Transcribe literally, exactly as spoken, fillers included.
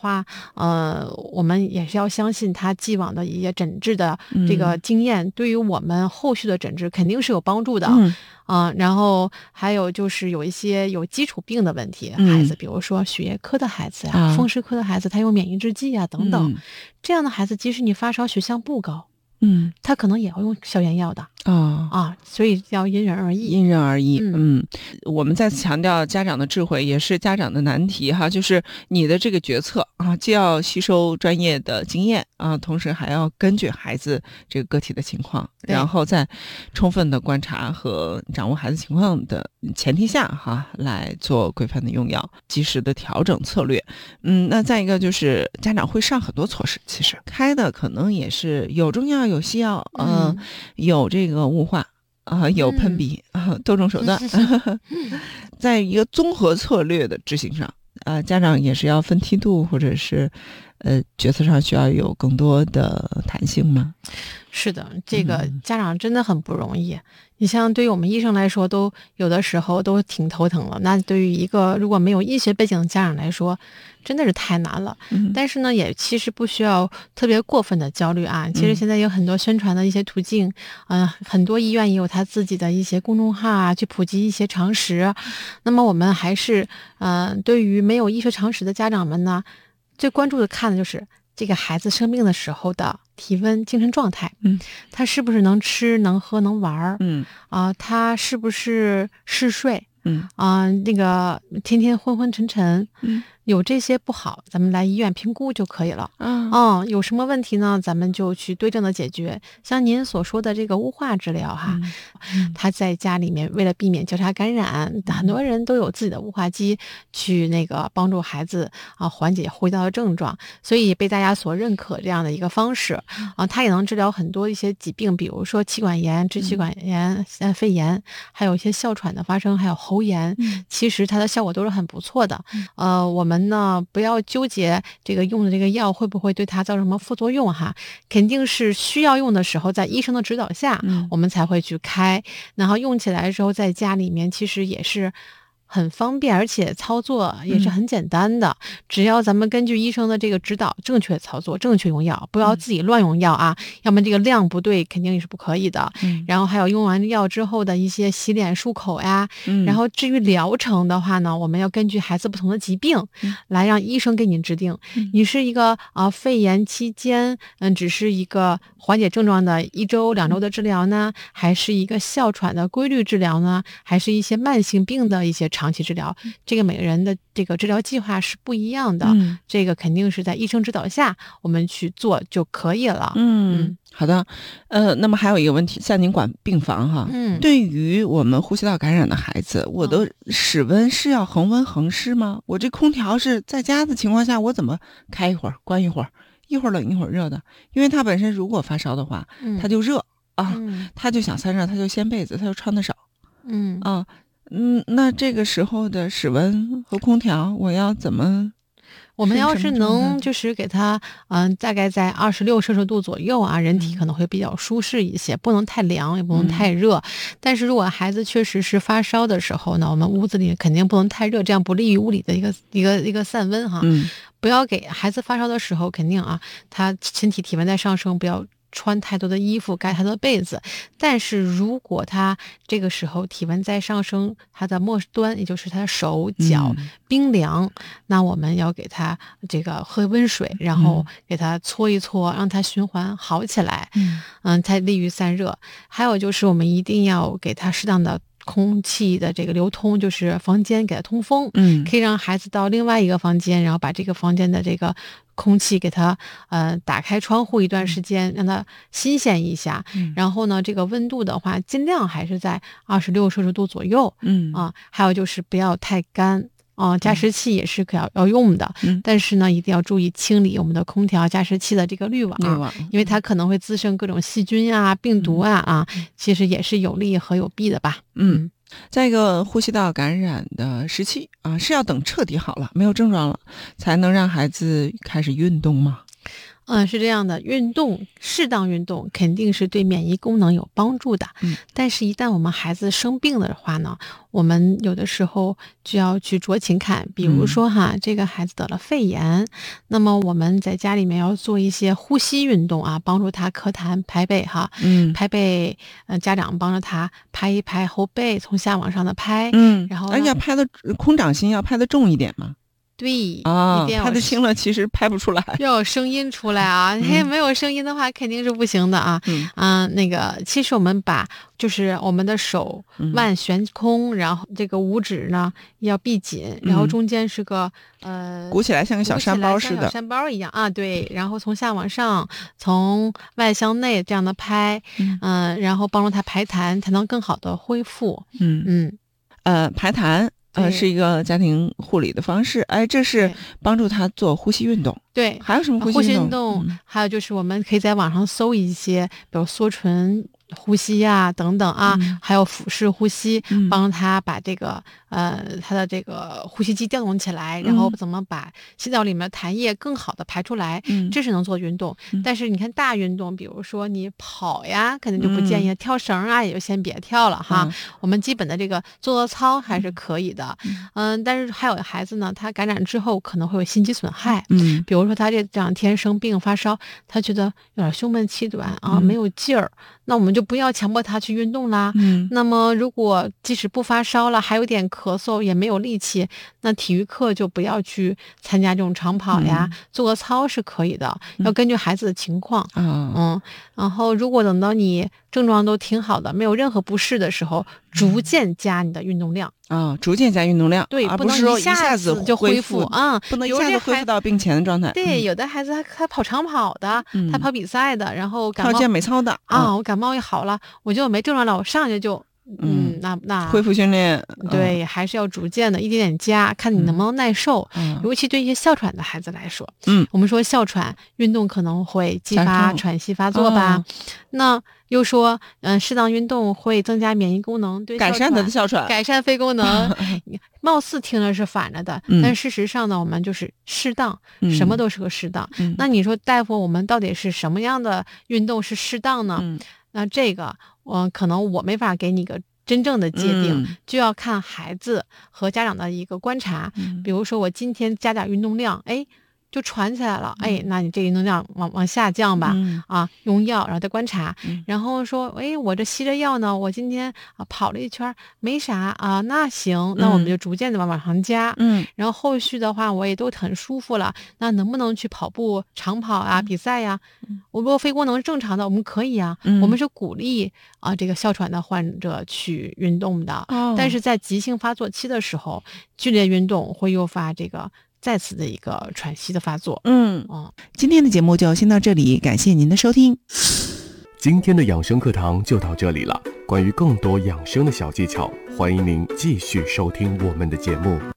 话，呃，我们也是要相信他既往的一些诊治的这个经验，嗯、对于我们后续的诊治肯定是有帮助的。嗯啊、呃，然后还有就是有一些有基础病的问题，嗯、孩子，比如说血液科的孩子呀、啊、风湿科的孩子，他有免疫制剂啊等等，嗯、这样的孩子，即使你发烧血象不高，嗯，他可能也要用消炎药的。啊、哦、啊，所以要因人而异， 因人而异。嗯, 嗯，我们再次强调家长的智慧，也是家长的难题哈，就是你的这个决策啊，既要吸收专业的经验啊，同时还要根据孩子这个个体的情况，然后在充分的观察和掌握孩子情况的前提下哈，来做规范的用药，及时的调整策略。嗯，那再一个就是家长会上很多措施，其实开的可能也是有中药有西药，呃、嗯，有这个雾化啊，有喷鼻、嗯、啊，多种手段，在一个综合策略的执行上，啊，家长也是要分梯度，或者是，呃，决策上需要有更多的弹性吗？ 是的，这个家长真的很不容易。嗯、你像对于我们医生来说，都有的时候都挺头疼了。那对于一个如果没有医学背景的家长来说，真的是太难了。嗯、但是呢，也其实不需要特别过分的焦虑啊。其实现在有很多宣传的一些途径，嗯、呃，很多医院也有他自己的一些公众号啊，去普及一些常识。那么我们还是，呃，对于没有医学常识的家长们呢，最关注的看的就是这个孩子生病的时候的体温、精神状态，嗯，他是不是能吃、能喝、能玩，嗯，啊、呃，他是不是嗜睡，嗯，啊、呃，那个天天昏昏沉沉，嗯，有这些不好，咱们来医院评估就可以了。嗯，嗯，有什么问题呢？咱们就去对症的解决。像您所说的这个雾化治疗哈，嗯、他在家里面为了避免交叉感染，嗯、很多人都有自己的雾化机去那个帮助孩子啊缓解呼吸道的症状，所以被大家所认可这样的一个方式啊，它也能治疗很多一些疾病，比如说气管炎、支气管炎、嗯、肺炎，还有一些哮喘的发生，还有喉炎，嗯、其实它的效果都是很不错的。嗯、呃，我们呢不要纠结这个用的这个药会不会对它造成什么副作用哈，肯定是需要用的时候，在医生的指导下，嗯、我们才会去开，然后用起来的时候，在家里面其实也是很方便，而且操作也是很简单的、嗯、只要咱们根据医生的这个指导正确操作，正确用药，不要自己乱用药啊、嗯、要么这个量不对肯定也是不可以的、嗯、然后还有用完药之后的一些洗脸漱口呀、嗯、然后至于疗程的话呢，我们要根据孩子不同的疾病、嗯、来让医生给你制定、嗯、你是一个啊、呃、肺炎期间嗯只是一个缓解症状的一周两周的治疗呢、嗯、还是一个哮喘的规律治疗呢，还是一些慢性病的一些长期治疗，这个每个人的这个治疗计划是不一样的、嗯、这个肯定是在医生指导下我们去做就可以了。 嗯, 嗯好的。呃，那么还有一个问题，像您管病房哈，嗯，对于我们呼吸道感染的孩子，我的室温是要恒温恒湿吗？我这空调是在家的情况下，我怎么开一会儿关一会儿，一会儿冷一会儿热的？因为他本身如果发烧的话，嗯、他就热啊、嗯，他就想散热，他就掀被子，他就穿的少，嗯啊。嗯，那这个时候的室温和空调，我要怎么？ 我们要是能就是给它，嗯、呃，大概在二十六摄氏度左右啊，人体可能会比较舒适一些，嗯、不能太凉，也不能太热。嗯、但是如果孩子确实是发烧的时候呢，我们屋子里肯定不能太热，这样不利于屋里的一个一个一个散温哈。嗯，不要给孩子发烧的时候，肯定啊，他身体体温在上升，不要穿太多的衣服，盖太多的被子。但是如果他这个时候体温在上升，他的末端也就是他的手脚冰凉、嗯、那我们要给他这个喝温水，然后给他搓一搓，让他循环好起来，嗯嗯，才利于散热。还有就是我们一定要给他适当的空气的这个流通，就是房间给它通风，嗯，可以让孩子到另外一个房间，然后把这个房间的这个空气给它呃打开窗户一段时间，让它新鲜一下、嗯、然后呢这个温度的话尽量还是在二十六摄氏度左右，嗯啊，还有就是不要太干啊，加湿器也是可要要用的、嗯、但是呢一定要注意清理我们的空调加湿器的这个滤网，滤网因为它可能会滋生各种细菌啊病毒啊、嗯、啊，其实也是有利和有弊的吧。 嗯，再一个呼吸道感染的时期啊，是要等彻底好了没有症状了才能让孩子开始运动吗？ 嗯，是这样的，运动适当运动肯定是对免疫功能有帮助的， 嗯， 但是一旦我们孩子生病了的话呢，我们有的时候就要去酌情看，比如说哈，嗯、这个孩子得了肺炎，那么我们在家里面要做一些呼吸运动啊，帮助他咳痰拍背哈， 嗯， 拍背，呃，家长帮着他拍一拍后背，从下往上的拍， 嗯， 然后而且要拍的空掌心要拍的重一点嘛。 对啊，拍的轻了其实拍不出来， 要有声音出来啊！嗯、没有声音的话肯定是不行的啊。 嗯啊、呃，那个其实我们把就是我们的手腕悬空，嗯、然后这个五指呢要闭紧，然后中间是个、嗯、呃鼓起来像个小山包似的， 像小山包一样啊。对，然后从下往上，从外向内这样的拍，嗯、呃，然后帮助他排痰，才能更好的恢复。 嗯嗯， 呃，排痰。呃，是一个家庭护理的方式，哎，这是帮助他做呼吸运动。 对， 还有什么呼吸运动？呼吸运动、 嗯、还有就是我们可以在网上搜一些，比如缩唇呼吸呀、啊、等等啊、嗯，还有腹式呼吸，嗯、帮他把这个呃他的这个呼吸机调动起来，然后怎么把气道里面的痰液更好的排出来，嗯、这是能做运动、嗯。但是你看大运动，比如说你跑呀，肯定就不建议；嗯、跳绳啊，也就先别跳了哈。嗯、我们基本的这个做做操还是可以的。嗯，嗯，但是还有孩子呢，他感染之后可能会有心肌损害，嗯，比如说他这这两天生病发烧，他觉得有点胸闷气短啊，嗯、没有劲儿，那我们就不要强迫他去运动啦。嗯，那么如果即使不发烧了，还有点咳嗽，也没有力气，那体育课就不要去参加这种长跑呀，嗯、做个操是可以的，要根据孩子的情况。嗯，嗯然后如果等到你症状都挺好的，没有任何不适的时候，逐渐加你的运动量。 啊、哦，逐渐加运动量， 对， 而不能说一下子就恢复啊、嗯， 不能一下子恢复到病前的状态。 对， 嗯、 有的孩子他他跑长跑的， 嗯、 他跑比赛的，然后感冒跳健美操的啊、嗯，我感冒也好了，我就没症状了，我上去就嗯，嗯那那恢复训练， 对、嗯，还是要逐渐的一点点加，看你能不能耐受。 嗯、 尤其对一些哮喘的孩子来说， 嗯， 我们说哮喘运动可能会激发喘息发作吧， 哦、 那。又说，嗯、呃，适当运动会增加免疫功能，对改善他的哮喘， 改善肺功能。貌似听着是反着的， 嗯、 但事实上呢，我们就是适当，嗯、什么都是个适当。 嗯、 那你说，大夫，我们到底是什么样的运动是适当呢？ 嗯、 那这个，我、呃、可能我没法给你个真正的界定， 嗯、 就要看孩子和家长的一个观察。 嗯、 比如说，我今天加点运动量，哎。就传起来了，哎，那你这运动量往往下降吧， 嗯、 啊，用药，然后再观察， 嗯、 然后说，哎，我这吸着药呢，我今天啊跑了一圈没啥啊，那行，那我们就逐渐的往往上加， 嗯， 然后后续的话我也都很舒服了，那能不能去跑步、长跑啊、比赛呀、啊？ 嗯、 我如果肺功能是正常的，我们可以啊， 嗯、 我们是鼓励啊这个哮喘的患者去运动的， 哦、 但是在急性发作期的时候，剧烈运动会诱发这个。再次的一个喘息的发作。 嗯嗯，今天的节目就先到这里，感谢您的收听。 今天的养生课堂就到这里了。关于更多养生的小技巧，欢迎您继续收听我们的节目。